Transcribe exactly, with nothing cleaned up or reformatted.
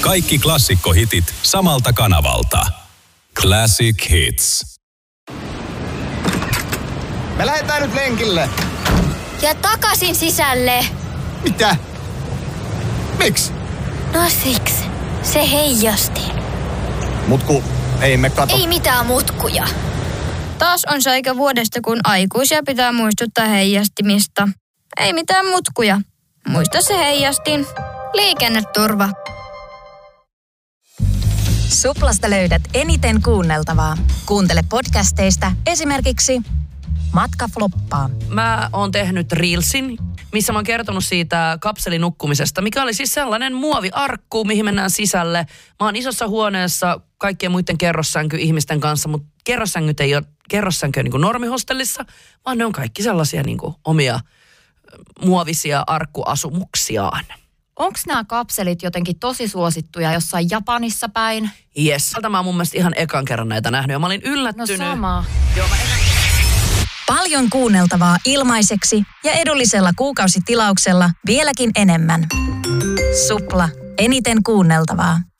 Kaikki klassikkohitit samalta kanavalta. Classic Hits. Me lähdetään nyt lenkille. Ja takaisin sisälle. Mitä? Miksi? No siksi. Se heijastin. Mutku, ei me kato. Ei mitään mutkuja. Taas on se aika vuodesta, kun aikuisia pitää muistuttaa heijastimista. Ei mitään mutkuja. Muista se heijastin. Liikenneturva. Suplasta löydät eniten kuunneltavaa. Kuuntele podcasteista esimerkiksi Matka floppaa. Mä oon tehnyt Reelsin, missä mä oon kertonut siitä kapselinukkumisesta, mikä oli siis sellainen muoviarkku, mihin mennään sisälle. Mä oon isossa huoneessa kaikkien muiden kerrossänky-ihmisten kanssa, mutta kerrossängyt ei ole kerrossänkyä niin kuin normihostellissa, vaan ne on kaikki sellaisia niin kuin omia muovisia arkkuasumuksiaan. Onko nämä kapselit jotenkin tosi suosittuja jossain Japanissa päin? Jes. Mä oon mun mielestä ihan ekan kerran näitä nähnyt ja mä olin yllättynyt. No sama. Joo, mä Paljon kuunneltavaa ilmaiseksi ja edullisella kuukausitilauksella vieläkin enemmän. Supla. Eniten kuunneltavaa.